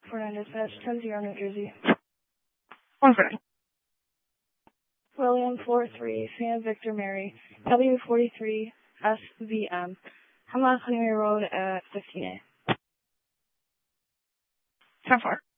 Fernandez, 10-0, New Jersey. 1 for 9. William 4-3, Sam Victor Mary, W43 SVM, Hamad Khanimi Road at 15A. 10-4.